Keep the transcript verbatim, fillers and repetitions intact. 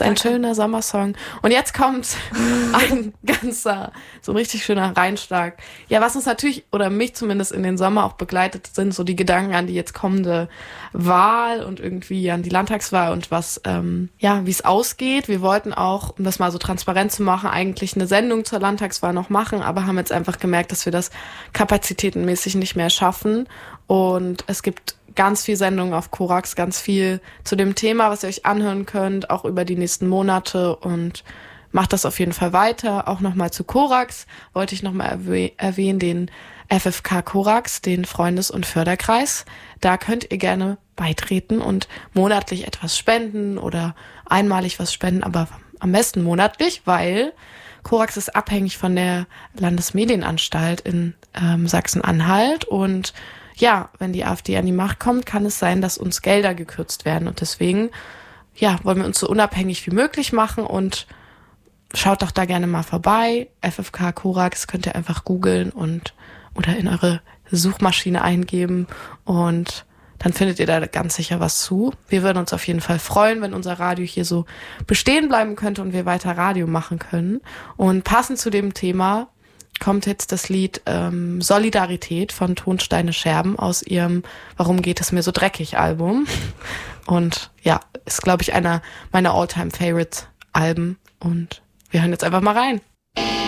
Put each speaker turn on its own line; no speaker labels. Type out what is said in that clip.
ist ein Danke. schöner Sommersong. Und jetzt kommt ein ganzer, so ein richtig schöner Reinschlag. Ja, was uns natürlich, oder mich zumindest in den Sommer auch begleitet, sind so die Gedanken an die jetzt kommende Wahl und irgendwie an die Landtagswahl und was, ähm, ja, wie es ausgeht. Wir wollten auch, um das mal so transparent zu machen, eigentlich eine Sendung zur Landtagswahl noch machen, aber haben jetzt einfach gemerkt, dass wir das kapazitätenmäßig nicht mehr schaffen. Und es gibt ganz viel Sendungen auf Korax, ganz viel zu dem Thema, was ihr euch anhören könnt, auch über die nächsten Monate, und macht das auf jeden Fall weiter. Auch nochmal zu Korax wollte ich nochmal erwäh- erwähnen, den F F K Korax, den Freundes- und Förderkreis. Da könnt ihr gerne beitreten und monatlich etwas spenden oder einmalig was spenden, aber am besten monatlich, weil Korax ist abhängig von der Landesmedienanstalt in ähm, Sachsen-Anhalt, und ja, wenn die AfD an die Macht kommt, kann es sein, dass uns Gelder gekürzt werden, und deswegen, ja, wollen wir uns so unabhängig wie möglich machen, und schaut doch da gerne mal vorbei. F F K Korax könnt ihr einfach googeln und oder in eure Suchmaschine eingeben, und dann findet ihr da ganz sicher was zu. Wir würden uns auf jeden Fall freuen, wenn unser Radio hier so bestehen bleiben könnte und wir weiter Radio machen können. Und passend zu dem Thema kommt jetzt das Lied ähm, Solidarität von Tonsteine Scherben aus ihrem Warum geht es mir so dreckig Album. Und ja, ist, glaube ich, einer meiner All-Time-Favorite-Alben. Und wir hören jetzt einfach mal rein.